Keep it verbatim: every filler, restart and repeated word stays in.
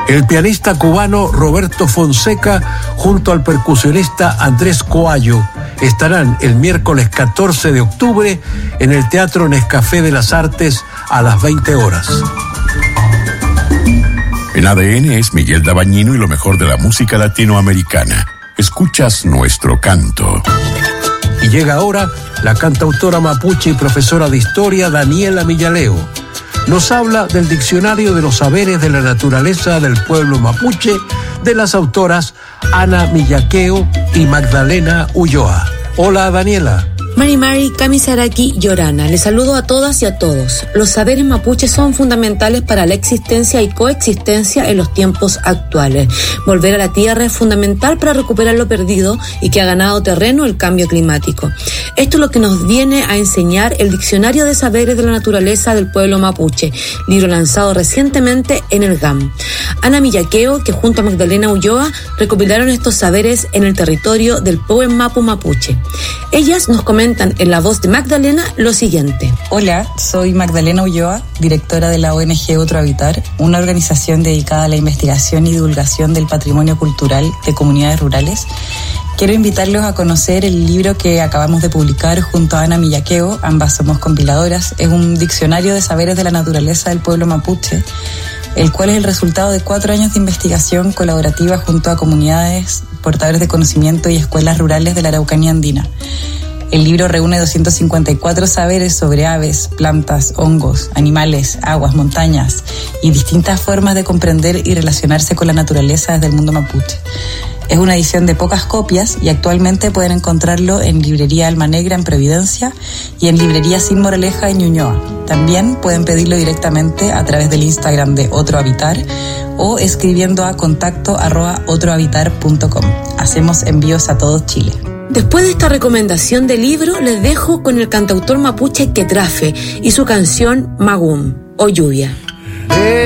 El pianista cubano Roberto Fonseca junto al percusionista Andrés Coallo estarán el miércoles catorce de octubre en el Teatro Nescafé de las Artes a las veinte horas. En A D N es Miguel Dabañino y lo mejor de la música latinoamericana. Escuchas nuestro canto. Y llega ahora la cantautora mapuche y profesora de historia Daniela Millaleo. Nos habla del Diccionario de los Saberes de la Naturaleza del Pueblo Mapuche de las autoras Ana Millaqueo y Magdalena Ulloa. Hola, Daniela. Mari Mari, Cami Saraki, Llorana. Les saludo a todas y a todos. Los saberes mapuches son fundamentales para la existencia y coexistencia en los tiempos actuales. Volver a la tierra es fundamental para recuperar lo perdido y que ha ganado terreno el cambio climático. Esto es lo que nos viene a enseñar el Diccionario de Saberes de la Naturaleza del Pueblo Mapuche, libro lanzado recientemente en el G A M. Ana Millaqueo, que junto a Magdalena Ulloa recopilaron estos saberes en el territorio del Pueblo Mapu Mapuche. Ellas nos comentan en la voz de Magdalena lo siguiente. Hola, soy Magdalena Ulloa, directora de la O N G Otro Habitar, una organización dedicada a la investigación y divulgación del patrimonio cultural de comunidades rurales. Quiero invitarlos a conocer el libro que acabamos de publicar junto a Ana Millaqueo, ambas somos compiladoras. Es un diccionario de saberes de la naturaleza del pueblo mapuche, el cual es el resultado de cuatro años de investigación colaborativa junto a comunidades, portadores de conocimiento y escuelas rurales de la Araucanía andina. El libro reúne doscientos cincuenta y cuatro saberes sobre aves, plantas, hongos, animales, aguas, montañas y distintas formas de comprender y relacionarse con la naturaleza desde el mundo mapuche. Es una edición de pocas copias y actualmente pueden encontrarlo en Librería Alma Negra en Providencia y en Librería Sin Moraleja en Ñuñoa. También pueden pedirlo directamente a través del Instagram de Otro Habitar o escribiendo a contacto arroba otrohabitar punto com. Hacemos envíos a todo Chile. Después de esta recomendación de libro, les dejo con el cantautor mapuche Quetrafe y su canción Magum, o Lluvia.